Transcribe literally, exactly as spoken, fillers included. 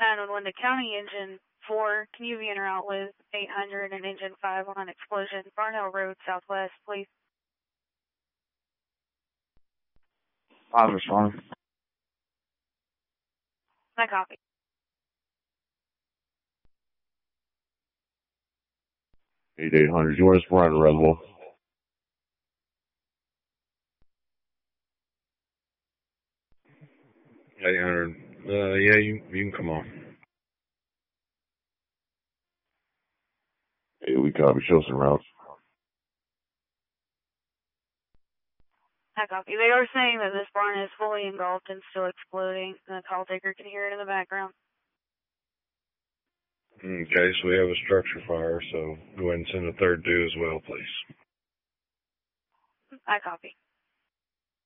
nine one one to County Engine four. Can you be en route with eight hundred and Engine five on explosion, Barnhill Road, Southwest, please? Five responding. I copy. eight eight hundred, you want us to run Red Wolf? eight hundred, uh, yeah, you, you can come on. Hey, we copy, show some routes. I copy. They are saying that this barn is fully engulfed and still exploding, and the call taker can hear it in the background. Okay, so we have a structure fire, so go ahead and send a third due as well, please. I copy.